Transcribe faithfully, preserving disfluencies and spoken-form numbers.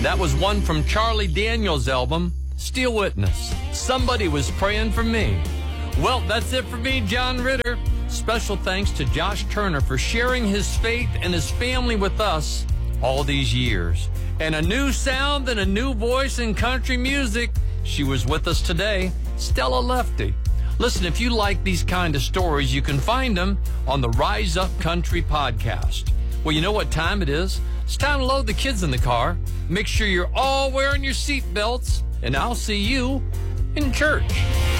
that was one from Charlie Daniels' album, Steel Witness. Somebody was praying for me. Well, that's it for me, John Ritter. Special thanks to Josh Turner for sharing his faith and his family with us all these years. And a new sound and a new voice in country music. She was with us today, Stella Lefty. Listen, if you like these kind of stories, you can find them on the Rise Up Country podcast. Well, you know what time it is? It's time to load the kids in the car. Make sure you're all wearing your seat belts, and I'll see you in church.